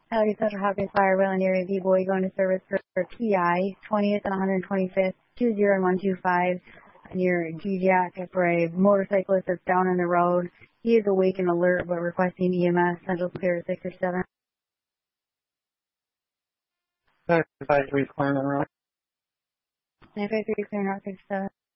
Highway Central Hopkins Fire, Wayland area B-Boy going to service for PI, 20th and 125th, 20 and 125 near GJAC for a motorcyclist that's down on the road. He is awake and alert but requesting EMS, Central Clear 6 or 7. 953 Clarendon Road. 953 Clear North 6 or 7.